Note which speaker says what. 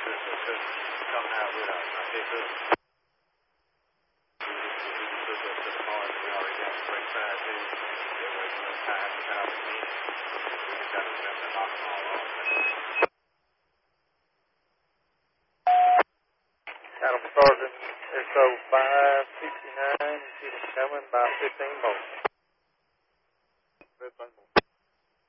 Speaker 1: coming out with us. I pick up. We took up to the part that we already got straight side to. That way we don't have to have the meeting. We just got to remember to knock them all off.
Speaker 2: Adam Sergeant, SO 569, coming by 15 volts. 15 volts.